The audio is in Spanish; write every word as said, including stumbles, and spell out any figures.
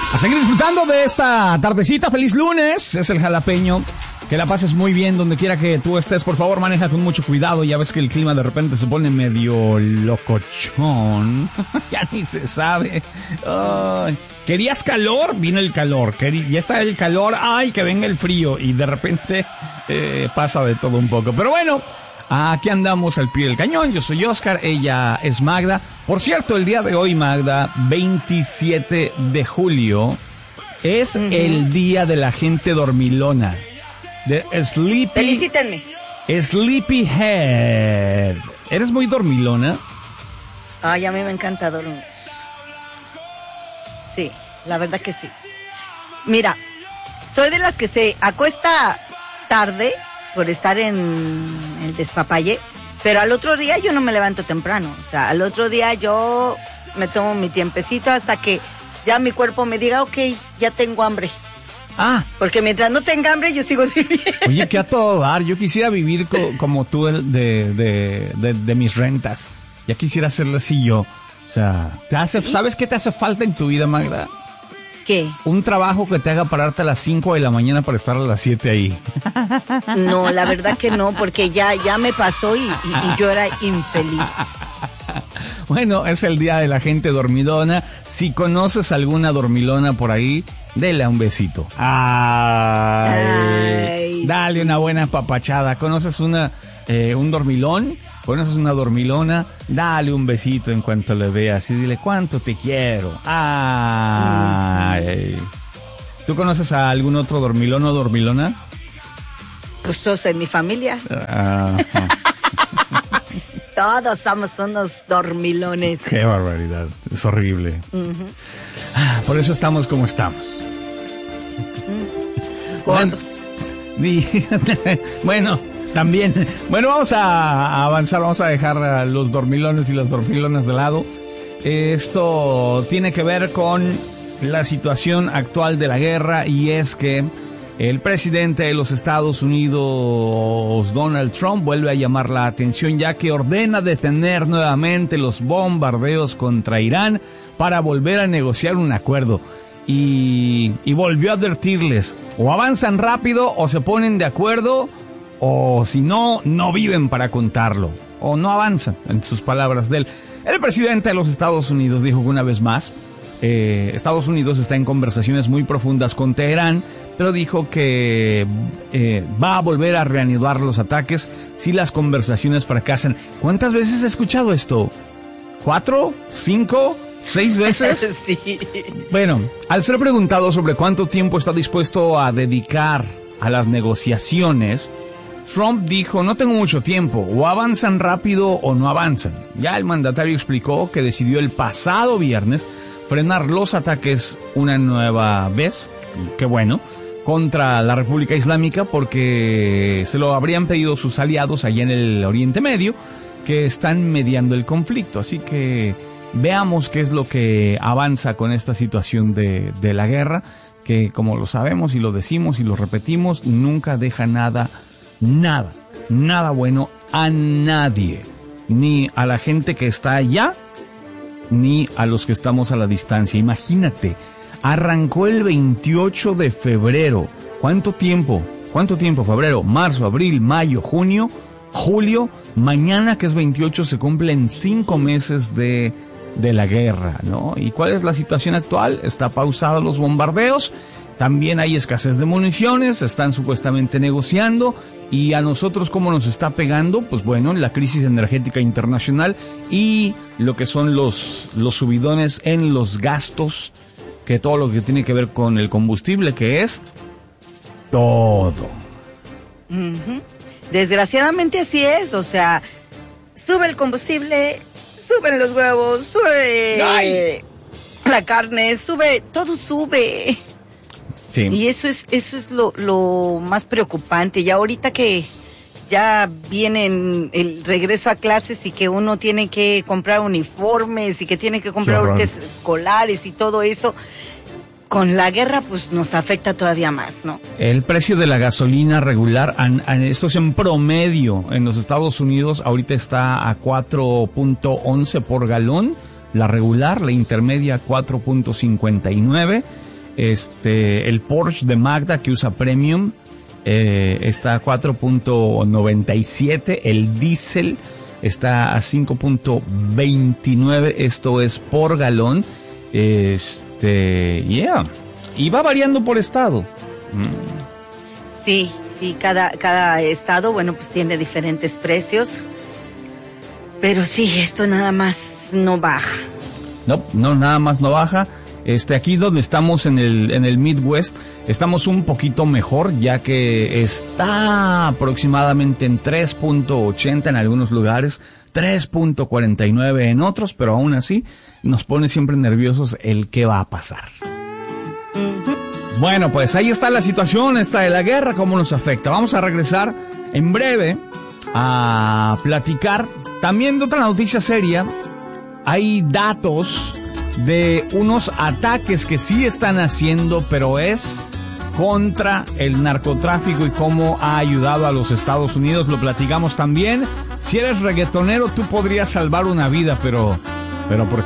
A seguir disfrutando de esta tardecita. Feliz lunes. Es el jalapeño. Que la pases muy bien donde quiera que tú estés. Por favor, maneja con mucho cuidado. Ya ves que el clima de repente se pone medio locochón. Ya ni se sabe. Ay. ¿Querías calor? Vino el calor. Querí... Ya está el calor. ¡Ay, que venga el frío! Y de repente eh, pasa de todo un poco. Pero bueno, aquí andamos al pie del cañón. Yo soy Oscar, ella es Magda. Por cierto, el día de hoy, Magda, veintisiete de julio, es uh-huh. el día de la gente dormilona. De Sleepy... Felicítenme. Sleepyhead. ¿Eres muy dormilona? Ay, a mí me encanta dormir. Sí, la verdad que sí. Mira, soy de las que se acuesta tarde por estar en el despapalle, pero al otro día yo no me levanto temprano. O sea, al otro día yo me tomo mi tiempecito hasta que ya mi cuerpo me diga, ok, ya tengo hambre. Ah. Porque mientras no tenga hambre, yo sigo viviendo. Oye, que a todo dar. Yo quisiera vivir co- como tú de, de, de, de mis rentas. Ya quisiera hacerlo así yo. O sea, ¿te hace, ¿sabes qué te hace falta en tu vida, Magda? ¿Qué? Un trabajo que te haga pararte a las cinco de la mañana para estar a las siete ahí. No, la verdad que no, porque ya, ya me pasó y, y, y yo era infeliz. Bueno, es el día de la gente dormilona. Si conoces alguna dormilona por ahí, dele un besito. Ay, Ay. Dale una buena papachada. ¿Conoces una eh, un dormilón? ¿Conoces una dormilona? Dale un besito en cuanto le veas y dile cuánto te quiero. Ay. ¿Tú conoces a algún otro dormilón o dormilona? Pues todos en mi familia. Uh, Todos somos unos dormilones. Qué barbaridad, es horrible. Uh-huh. Por eso estamos como estamos. Mm. Gordos. Bueno, también. Bueno, vamos a avanzar, vamos a dejar a los dormilones y las dormilonas de lado. Esto tiene que ver con la situación actual de la guerra, y es que el presidente de los Estados Unidos, Donald Trump, vuelve a llamar la atención ya que ordena detener nuevamente los bombardeos contra Irán para volver a negociar un acuerdo. Y, y volvió a advertirles, o avanzan rápido o se ponen de acuerdo, o si no, no viven para contarlo, o no avanzan, en sus palabras de él. El presidente de los Estados Unidos dijo que una vez más, eh, Estados Unidos está en conversaciones muy profundas con Teherán, pero dijo que eh, va a volver a reanudar los ataques si las conversaciones fracasan. ¿Cuántas veces he escuchado esto? ¿Cuatro? ¿Cinco? ¿Seis veces? Sí. Bueno, al ser preguntado sobre cuánto tiempo está dispuesto a dedicar a las negociaciones, Trump dijo, no tengo mucho tiempo, o avanzan rápido o no avanzan. Ya el mandatario explicó que decidió el pasado viernes frenar los ataques una nueva vez, qué bueno, contra la República Islámica, porque se lo habrían pedido sus aliados allá en el Oriente Medio, que están mediando el conflicto. Así que veamos qué es lo que avanza con esta situación de, de la guerra, que como lo sabemos y lo decimos y lo repetimos, nunca deja nada, nada, nada bueno a nadie, ni a la gente que está allá, ni a los que estamos a la distancia. Imagínate, arrancó el veintiocho de febrero. ¿Cuánto tiempo? ¿Cuánto tiempo? Febrero, marzo, abril, mayo, junio, julio. Mañana, que es veintiocho, se cumplen cinco meses de, de la guerra, ¿no? ¿Y cuál es la situación actual? Está pausados los bombardeos. También hay escasez de municiones, están supuestamente negociando. Y a nosotros, ¿cómo nos está pegando? Pues bueno, la crisis energética internacional y lo que son los, los subidones en los gastos, que todo lo que tiene que ver con el combustible, que es todo. Uh-huh. Desgraciadamente así es, o sea, sube el combustible, suben los huevos, sube ¡ay! La carne, sube, todo sube. Sí. Y eso es eso es lo, lo más preocupante. Y ahorita que ya viene el regreso a clases y que uno tiene que comprar uniformes y que tiene que comprar útiles escolares y todo eso, con la guerra pues nos afecta todavía más, ¿no? El precio de la gasolina regular, an, an, esto es en promedio en los Estados Unidos, ahorita está a cuatro punto once por galón, la regular, la intermedia cuatro punto cincuenta y nueve. Este, el Porsche de Magda que usa Premium eh, está a cuatro punto noventa y siete. El diésel está a cinco punto veintinueve. Esto es por galón. Este, yeah. Y va variando por estado. Mm. Sí, sí, cada, cada estado, bueno, pues tiene diferentes precios. Pero sí, esto nada más no baja. No, no, nada más no baja. Este, aquí donde estamos en el, en el Midwest, estamos un poquito mejor, ya que está aproximadamente en tres punto ochenta en algunos lugares, tres punto cuarenta y nueve en otros, pero aún así nos pone siempre nerviosos el qué va a pasar. Uh-huh. Bueno, pues ahí está la situación, esta de la guerra, cómo nos afecta. Vamos a regresar en breve a platicar también de otra noticia seria. Hay datos de unos ataques que sí están haciendo, pero es contra el narcotráfico y cómo ha ayudado a los Estados Unidos. Lo platicamos también. Si eres reggaetonero, tú podrías salvar una vida, pero, pero ¿por